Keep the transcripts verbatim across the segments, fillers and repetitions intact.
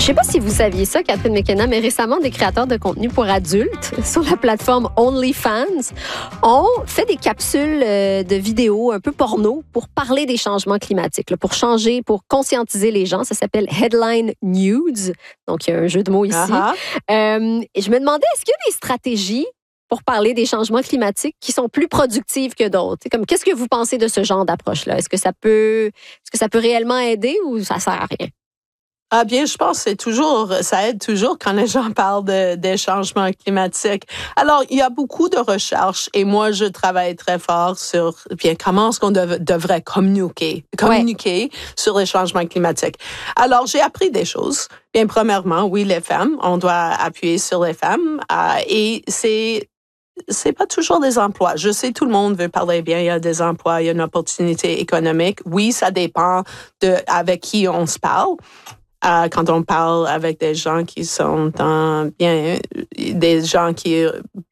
Je ne sais pas si vous saviez ça, Catherine McKenna, mais récemment, des créateurs de contenu pour adultes sur la plateforme OnlyFans ont fait des capsules de vidéos un peu porno pour parler des changements climatiques, là, pour changer, pour conscientiser les gens. Ça s'appelle Headline Nudes. Donc, il y a un jeu de mots ici. Uh-huh. Euh, et je me demandais, est-ce qu'il y a des stratégies pour parler des changements climatiques qui sont plus productives que d'autres? Comme, qu'est-ce que vous pensez de ce genre d'approche-là? Est-ce que ça peut, est-ce que ça peut réellement aider ou ça sert à rien? Ah bien, je pense que c'est toujours, ça aide toujours quand les gens parlent de, des changements climatiques. Alors, il y a beaucoup de recherches et moi, je travaille très fort sur bien comment est-ce qu'on dev, devrait communiquer, communiquer ouais. sur les changements climatiques. Alors, j'ai appris des choses. Bien, premièrement, oui, les femmes, on doit appuyer sur les femmes euh, et c'est c'est pas toujours des emplois. Je sais, tout le monde veut parler bien, il y a des emplois, il y a une opportunité économique. Oui, ça dépend de avec qui on se parle. Euh, quand on parle avec des gens qui sont en, bien, des gens qui,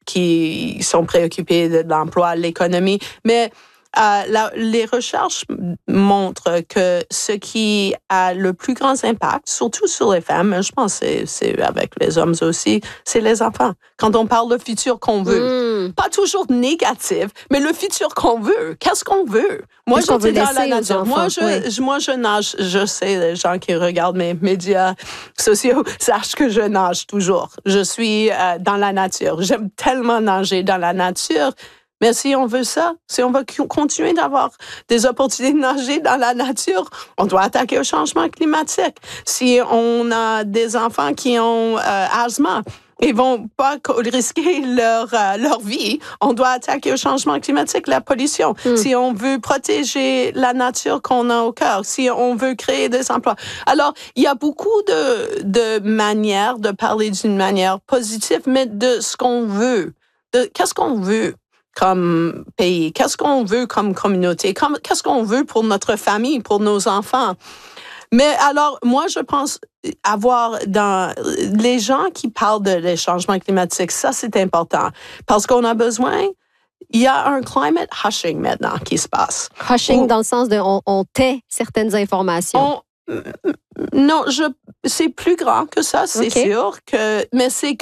qui sont préoccupés de l'emploi, l'économie. Mais euh, la, les recherches montrent que ce qui a le plus grand impact, surtout sur les femmes, je pense que c'est, c'est avec les hommes aussi, c'est les enfants. Quand on parle du futur qu'on veut, mmh. pas toujours négatif, mais le futur qu'on veut. Qu'est-ce qu'on veut? Moi, Qu'est-ce j'étais dans la nature. Enfants, moi, je, oui. moi, je nage. Je sais, les gens qui regardent mes médias sociaux sachent que je nage toujours. Je suis euh, dans la nature. J'aime tellement nager dans la nature. Mais si on veut ça, si on veut continuer d'avoir des opportunités de nager dans la nature, on doit attaquer au changement climatique. Si on a des enfants qui ont euh, asthme, ils vont pas risquer leur euh, leur vie. On doit attaquer au changement climatique, la pollution. Mm. Si on veut protéger la nature qu'on a au cœur, si on veut créer des emplois. Alors, il y a beaucoup de de manières de parler d'une manière positive, mais de ce qu'on veut, de qu'est-ce qu'on veut comme pays, qu'est-ce qu'on veut comme communauté, comme qu'est-ce qu'on veut pour notre famille, pour nos enfants. Mais alors, moi, je pense avoir dans les gens qui parlent de les changements climatiques, ça, c'est important. Parce qu'on a besoin, il y a un climate hushing maintenant qui se passe. Hushing Où, dans le sens de on, on tait certaines informations. On, non, je, c'est plus grand que ça, c'est okay. sûr, que, mais c'est